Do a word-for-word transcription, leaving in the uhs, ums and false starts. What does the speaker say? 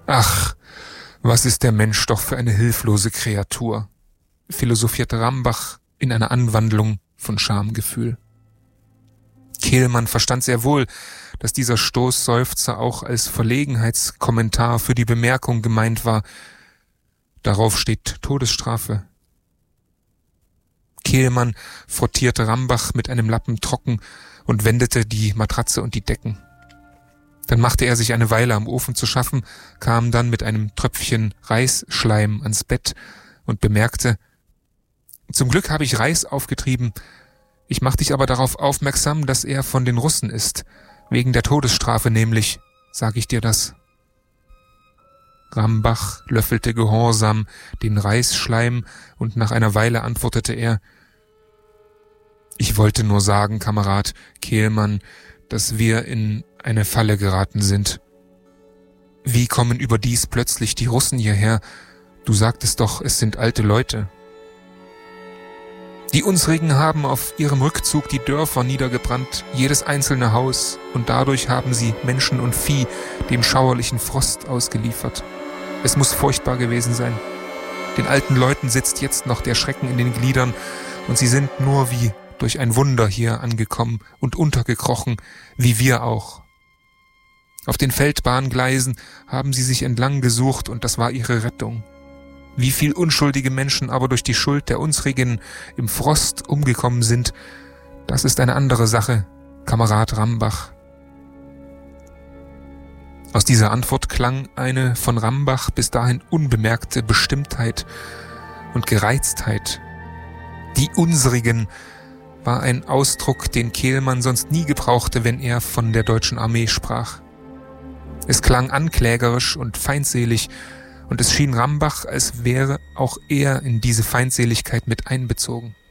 Ach, was ist der Mensch doch für eine hilflose Kreatur, philosophierte Rambach in einer Anwandlung von Schamgefühl. Kehlmann verstand sehr wohl, dass dieser Stoßseufzer auch als Verlegenheitskommentar für die Bemerkung gemeint war: Darauf steht Todesstrafe. Kehlmann frottierte Rambach mit einem Lappen trocken und wendete die Matratze und die Decken. Dann machte er sich eine Weile am Ofen zu schaffen, kam dann mit einem Tröpfchen Reisschleim ans Bett und bemerkte: Zum Glück habe ich Reis aufgetrieben. Ich mach dich aber darauf aufmerksam, dass er von den Russen ist. Wegen der Todesstrafe nämlich, sag ich dir das. Rambach löffelte gehorsam den Reisschleim und nach einer Weile antwortete er: Ich wollte nur sagen, Kamerad Kehlmann, dass wir in eine Falle geraten sind. Wie kommen überdies plötzlich die Russen hierher? Du sagtest doch, es sind alte Leute. Die unsrigen haben auf ihrem Rückzug die Dörfer niedergebrannt, jedes einzelne Haus, und dadurch haben sie Menschen und Vieh dem schauerlichen Frost ausgeliefert. Es muss furchtbar gewesen sein. Den alten Leuten sitzt jetzt noch der Schrecken in den Gliedern, und sie sind nur wie durch ein Wunder hier angekommen und untergekrochen, wie wir auch. Auf den Feldbahngleisen haben sie sich entlang gesucht, und das war ihre Rettung. Wie viel unschuldige Menschen aber durch die Schuld der unsrigen im Frost umgekommen sind, das ist eine andere Sache, Kamerad Rambach. Aus dieser Antwort klang eine von Rambach bis dahin unbemerkte Bestimmtheit und Gereiztheit. Die unsrigen war ein Ausdruck, den Kehlmann sonst nie gebrauchte, wenn er von der deutschen Armee sprach. Es klang anklägerisch und feindselig, und es schien Rambach, als wäre auch er in diese Feindseligkeit mit einbezogen.